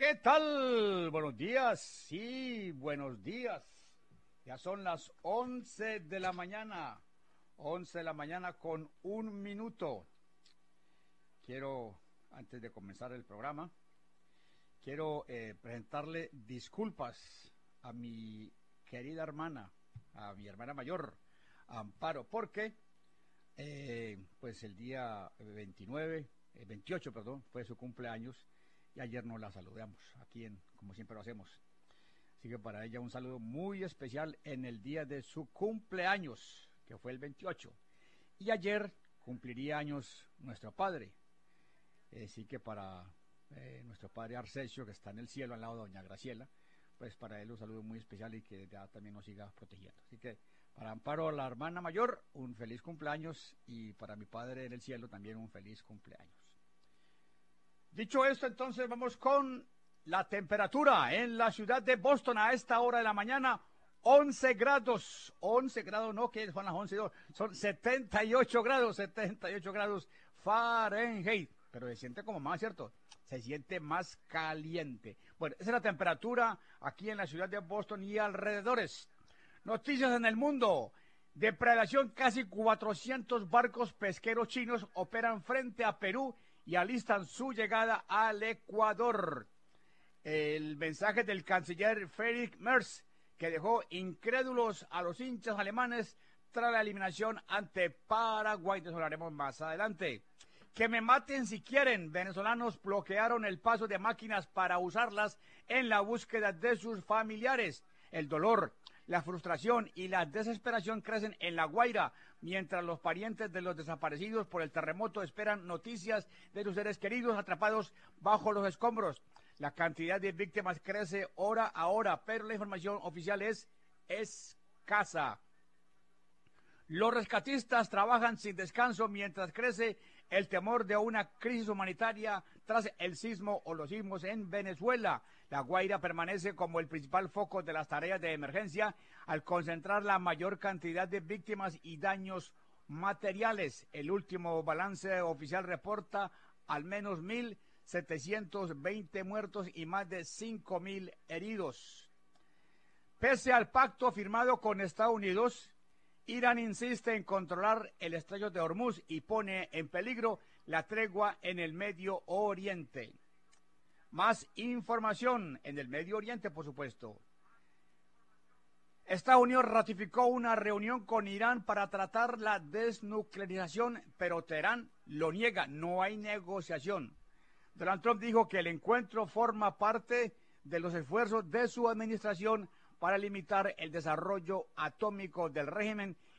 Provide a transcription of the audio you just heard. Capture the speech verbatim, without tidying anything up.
¿Qué tal? Buenos días, sí, buenos días. Ya son las once de la mañana, once de la mañana con un minuto. Quiero, antes de comenzar el programa, quiero eh, presentarle disculpas a mi querida hermana, a mi hermana mayor, Amparo, porque eh, pues el día veintinueve, eh, veintiocho, perdón, fue su cumpleaños y ayer no la saludamos aquí, en, como siempre lo hacemos. Así que para ella un saludo muy especial en el día de su cumpleaños, que fue el veintiocho. Y ayer cumpliría años nuestro padre. Eh, así que para eh, nuestro padre Arcesio, que está en el cielo al lado de doña Graciela, pues para él un saludo muy especial y que ya también nos siga protegiendo. Así que para Amparo, la hermana mayor, un feliz cumpleaños, y para mi padre en el cielo también un feliz cumpleaños. Dicho esto, entonces vamos con la temperatura en la ciudad de Boston a esta hora de la mañana. once grados, once grados, no que son las once, no, son setenta y ocho grados, setenta y ocho grados Fahrenheit, pero se siente como más, ¿cierto? Se siente más caliente. Bueno, esa es la temperatura aquí en la ciudad de Boston y alrededores. Noticias en el mundo. Depredación: casi cuatrocientos barcos pesqueros chinos operan frente a Perú y alistan su llegada al Ecuador. El mensaje del canciller Friedrich Merz, que dejó incrédulos a los hinchas alemanes tras la eliminación ante Paraguay. De eso hablaremos más adelante. Que me maten si quieren. Venezolanos bloquearon el paso de máquinas para usarlas en la búsqueda de sus familiares. El dolor, la frustración y la desesperación crecen en La Guaira, mientras los parientes de los desaparecidos por el terremoto esperan noticias de sus seres queridos atrapados bajo los escombros. La cantidad de víctimas crece hora a hora, pero la información oficial es escasa. Los rescatistas trabajan sin descanso mientras crece el temor de una crisis humanitaria tras el sismo o los sismos en Venezuela. La Guaira permanece como el principal foco de las tareas de emergencia al concentrar la mayor cantidad de víctimas y daños materiales. El último balance oficial reporta al menos mil setecientos veinte muertos y más de cinco mil heridos. Pese al pacto firmado con Estados Unidos, Irán insiste en controlar el estrecho de Hormuz y pone en peligro la tregua en el Medio Oriente. Más información en el Medio Oriente, por supuesto. Estados Unidos ratificó una reunión con Irán para tratar la desnuclearización, pero Teherán lo niega, no hay negociación. Donald Trump dijo que el encuentro forma parte de los esfuerzos de su administración para limitar el desarrollo atómico del régimen